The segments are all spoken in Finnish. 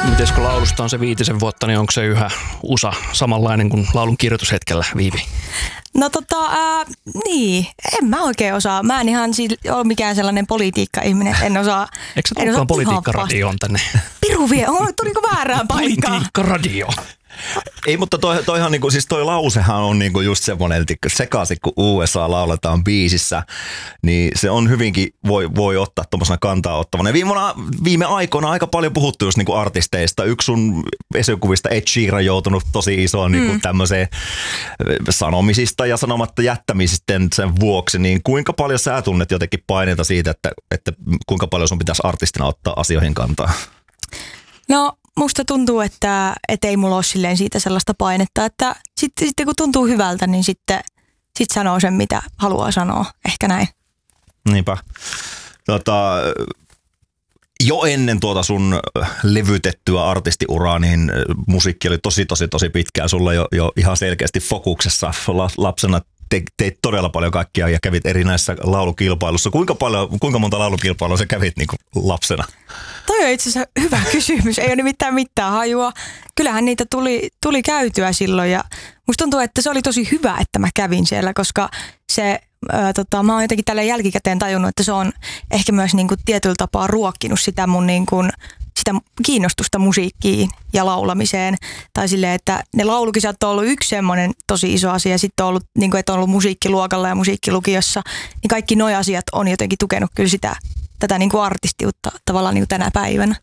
Mites kun laulusta on se 5 vuotta, niin onko se yhä USA samanlainen kuin laulun kirjoitushetkellä, Viivi? No niin, en mä oikein osaa. Mä en ihan ole mikään sellainen politiikka-ihminen, en osaa. Eikö sä tulekaan politiikkaradioon tänne? Piru vie, tuliko väärään paikkaan? Politiikkaradio. Ei, mutta toihan niinku, siis toi lausehan on niinku just semmoinen, että sekaisin kun USA lauletaan biisissä, niin se on hyvinkin, voi ottaa tuommoisena kantaa ottavana. Viime aikoina aika paljon puhuttu just niinku artisteista. Yksi sun esikuvista Ed Sheeran joutunut tosi isoon niinku tämmöiseen sanomisista ja sanomatta jättämisistä sen vuoksi, niin kuinka paljon sä tunnet jotenkin paineita siitä, että kuinka paljon sun pitäisi artistina ottaa asioihin kantaa? No musta tuntuu, että ei mulla ole silleen siitä sellaista painetta, että sitten kun tuntuu hyvältä, niin sitten sanoo sen, mitä haluaa sanoa. Ehkä näin. Niinpä. Jo ennen tuota sun levytettyä artistiuraa, niin musiikki oli tosi pitkään sulla jo ihan selkeästi fokuksessa lapsena. Teit todella paljon kaikkia ja kävit erinäisissä laulukilpailussa. Kuinka monta laulukilpailua sä kävit niin kuin lapsena? Toi on itse asiassa hyvä kysymys. Ei ole nimittäin mitään hajua. Kyllähän niitä tuli käytyä silloin ja musta tuntuu, että se oli tosi hyvä, että mä kävin siellä, koska se, mä oon jotenkin tällä jälkikäteen tajunnut, että se on ehkä myös niin kuin tietyllä tapaa ruokkinut sitä mun niin kuin sitä kiinnostusta musiikkiin ja laulamiseen. Tai silleen, että ne laulukisat on ollut yksi semmoinen tosi iso asia. Sitten on ollut, niin kuin, että on ollut musiikkiluokalla ja musiikkilukiossa. Niin kaikki nuo asiat on jotenkin tukenut kyllä tätä niin kuin artistiutta tavallaan niin kuin tänä päivänä.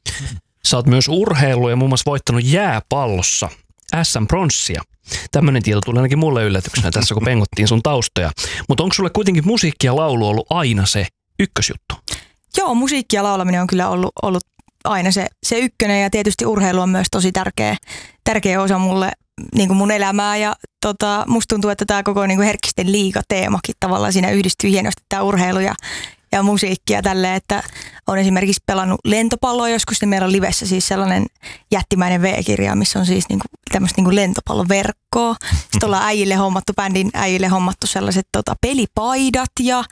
Sä oot myös urheillut ja muun muassa voittanut jääpallossa SM-pronssia. Tämmöinen tieto tuli ainakin mulle yllätyksenä tässä, kun pengottiin sun taustoja. Mutta onko sulle kuitenkin musiikki ja laulu ollut aina se ykkösjuttu? Joo, musiikki ja laulaminen on kyllä ollut aina se ykkönen ja tietysti urheilu on myös tosi tärkeä osa mulle niin kuin mun elämää ja musta tuntuu, että tämä koko niin kuin Herkkisten liiga-teemakin tavallaan siinä yhdistyy hienosti tämä urheilu ja musiikki ja tälleen, että on esimerkiksi pelannut lentopalloa joskus, niin meillä on livessä siis sellainen jättimäinen V-kirja, missä on siis niinku tämmöistä niinku lentopalloverkkoa. Sitten ollaan bändin äijille hommattu sellaiset pelipaidat ja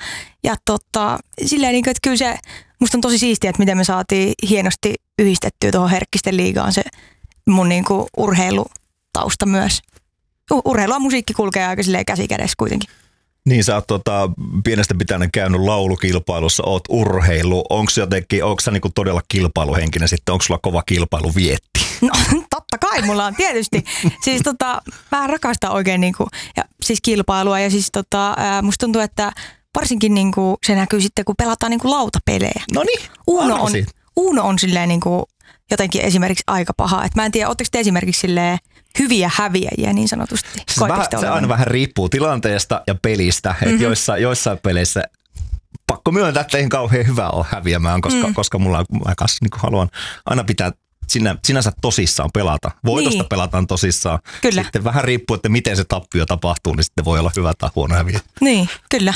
silleen niinku, että kyllä se musta on tosi siistiä, että miten me saatiin hienosti yhdistettyä tuohon Herkkisten liigaan se mun niinku urheilutausta myös. Urheilu ja musiikki kulkee aika silleen käsi kädessä kuitenkin. Niin sä oot pienestä pitäen käynyt laulukilpailussa, oot urheilu. Onko sä niinku todella kilpailuhenkinen sitten? Onko sulla kova kilpailu vietti? No totta kai mulla on tietysti. Siis mä rakastan oikein niinku, ja siis kilpailua ja siis musta tuntuu, että varsinkin niinku se näkyy sitten kun pelataan niinku lautapelejä. No niin, Uno on silleen niinku jotenkin esimerkiksi aika paha. Et mä en tiedä, ootteko te esimerkiksi silleen hyviä häviäjiä niin sanotusti? Se aina vähän riippuu tilanteesta ja pelistä. Että joissain peleissä pakko myöntää, että ei kauhean hyvä ole häviämään, koska mulla mä kanssa niin haluan aina pitää sinänsä tosissaan pelata. Voitosta pelataan tosissaan. Kyllä. Sitten vähän riippuu, että miten se tappio tapahtuu, niin sitten voi olla hyvä tai huono häviä. Niin, kyllä.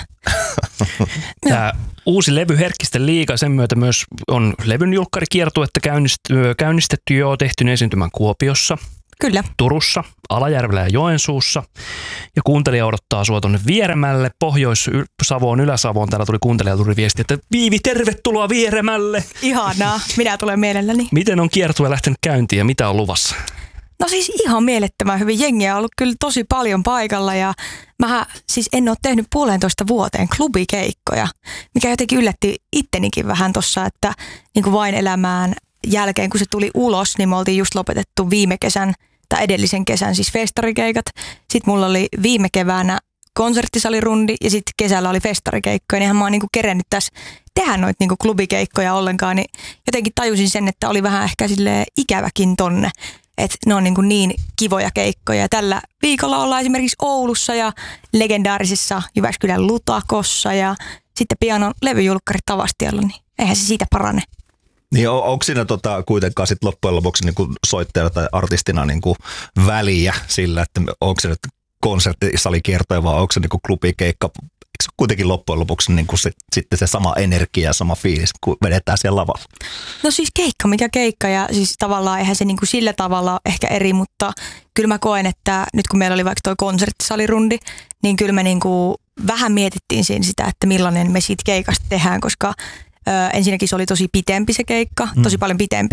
Tämä uusi levy Herkkisten liiga, sen myötä myös on levyn julkkarikiertuetta käynnistetty jo, tehty esiintymän Kuopiossa. Kyllä. Turussa, Alajärvellä ja Joensuussa. Ja kuuntelija odottaa sua tuonne Vieremälle, Pohjois-Savoon, Ylä-Savoon. Täällä tuli kuuntelijalta viesti, että Viivi, tervetuloa Vieremälle. Ihanaa, minä tulen mielelläni. Miten on kiertue lähtenyt käyntiin ja mitä on luvassa? No siis ihan mielettömän hyvin. Jengiä on ollut kyllä tosi paljon paikalla ja mä siis en ole tehnyt 1,5 vuoteen klubikeikkoja, mikä jotenkin yllätti ittenikin vähän tossa, että niin kuin Vain elämään jälkeen, kun se tuli ulos, niin me oltiin just lopetettu viime kesän tai edellisen kesän siis festarikeikat. Sitten mulla oli viime keväänä konserttisalirundi ja sitten kesällä oli festarikeikkoja. Niinhän mä oon niinku kerennyt tässä tehdä noita niinku klubikeikkoja ollenkaan, niin jotenkin tajusin sen, että oli vähän ehkä silleen ikäväkin tonne. Että ne on niin kivoja keikkoja. Tällä viikolla ollaan esimerkiksi Oulussa ja legendaarisessa Jyväskylän Lutakossa ja sitten pian on levyjulkkarit Tavastialla, niin eihän se siitä parane. Niin onko siinä kuitenkaan sit loppujen lopuksi niinku soittajana tai artistina niinku väliä sillä, että onko se nyt konserttisalikiertoja vai onko se niinku klubikeikka? Eikö se kuitenkin loppujen lopuksi niinku sitten se sama energia ja sama fiilis, kun vedetään siellä lavalla? No siis keikka mikä keikka ja siis tavallaan eihän se niinku sillä tavalla ehkä eri, mutta kyllä mä koen, että nyt kun meillä oli vaikka toi konserttisalirundi, niin kyllä me niinku vähän mietittiin siinä sitä, että millainen me siitä keikasta tehdään, koska ensinnäkin se oli tosi pitempi se keikka, tosi paljon pitempi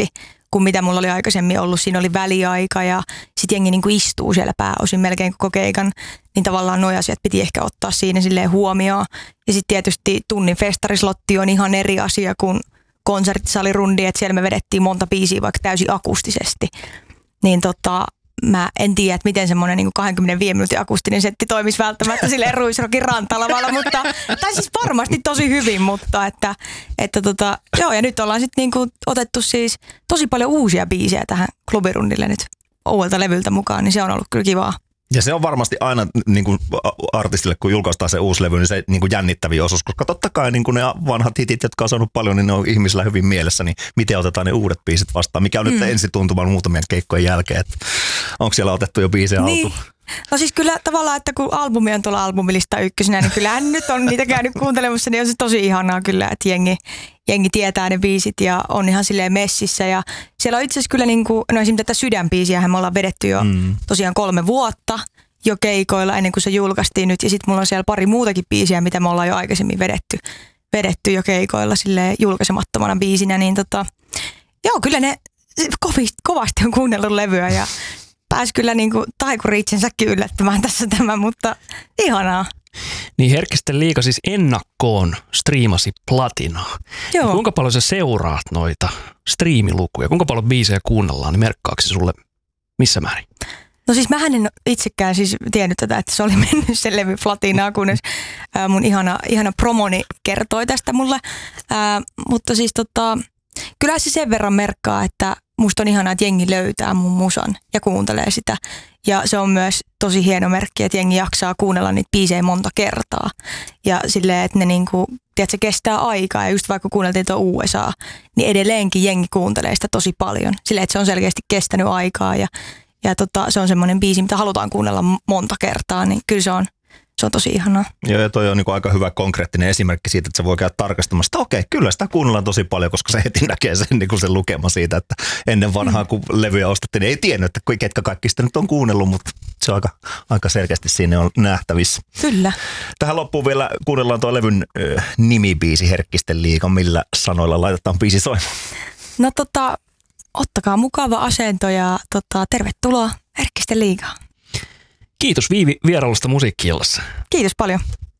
kuin mitä mulla oli aikaisemmin ollut. Siinä oli väliaika ja sitten jengi niin kuin istuu siellä pääosin melkein koko keikan. Niin tavallaan nuo asiat piti ehkä ottaa siinä silleen huomioon. Ja sitten tietysti tunnin festarislotti on ihan eri asia kuin konserttisalirundi, että siellä me vedettiin monta biisiä vaikka täysin akustisesti. Niin mä en tiedä, että miten semmoinen niin 25 minuutin akustinen setti toimisi välttämättä silleen Ruisrockin rantalavalla, mutta, tai siis varmasti tosi hyvin, mutta joo, ja nyt ollaan sitten niin kuin otettu siis tosi paljon uusia biisejä tähän klubirundille nyt uudelta levyltä mukaan, niin se on ollut kyllä kivaa. Ja se on varmasti aina niin kuin artistille, kun julkaistaan se uusi levy, niin se niin kuin jännittävä osuus, koska totta kai niin kuin ne vanhat hitit, jotka on saanut paljon, niin ne on ihmisillä hyvin mielessä, niin miten otetaan ne uudet biisit vastaan, mikä on nyt ensituntuman muutamien keikkojen jälkeen, että onko siellä otettu jo biisejä alkuun? No siis kyllä tavallaan, että kun albumi on tuolla albumilista ykkösenä, niin kyllähän nyt on niitä käynyt kuuntelemassa, niin on se tosi ihanaa kyllä, että jengi tietää ne biisit ja on ihan silleen messissä. Ja siellä on itse asiassa kyllä niin kuin, no esimerkiksi tätä Sydänbiisiähän me ollaan vedetty jo tosiaan 3 vuotta jo keikoilla ennen kuin se julkaistiin nyt. Ja sitten mulla on siellä pari muutakin biisiä, mitä me ollaan jo aikaisemmin vedetty jo keikoilla silleen julkaisemattomana biisinä. Niin joo, kyllä ne kovasti on kuunnellut levyä ja pääsi kyllä niin kuin taikuri itsensäkin yllättämään tässä tämä, mutta ihanaa. Niin Herkkisten liiga siis ennakkoon striimasi platinaa. Joo. Kuinka paljon sä seuraat noita striimilukuja? Kuinka paljon biisejä kuunnellaan, niin merkkaako se sulle missä määrin? No siis mähän en itsekään siis tiennyt tätä, että se oli mennyt se levy platinaa, kunnes mun ihana promoni kertoi tästä mulle. Mutta siis kyllä se sen verran merkkaa, että musta on ihanaa, että jengi löytää mun musan ja kuuntelee sitä. Ja se on myös tosi hieno merkki, että jengi jaksaa kuunnella niitä biisejä monta kertaa. Ja silleen, että ne niinku, tiedätkö, kestää aikaa. Ja just vaikka kuunneltiin tuo USA, niin edelleenkin jengi kuuntelee sitä tosi paljon. Silleen, että se on selkeästi kestänyt aikaa ja se on semmoinen biisi, mitä halutaan kuunnella monta kertaa. Niin kyllä se on tosi ihanaa. Joo, ja toi on niinku aika hyvä konkreettinen esimerkki siitä, että se voi käydä tarkastamassa, että okei, kyllä sitä kuunnellaan tosi paljon, koska se heti näkee sen, niin sen lukema siitä, että ennen vanhaa, kun levyjä ostettiin, niin ei tiennyt, että ketkä kaikki sitä nyt on kuunnellut, mutta se on aika selkeästi siinä on nähtävissä. Kyllä. Tähän loppuun vielä kuunnellaan tuo levyn nimibiisi Herkkisten liiga. Millä sanoilla laitetaan biisi soimaan? No ottakaa mukava asento ja tervetuloa Herkkisten liigaan. Kiitos Viivi vierailusta Musiikki-illassa. Kiitos paljon.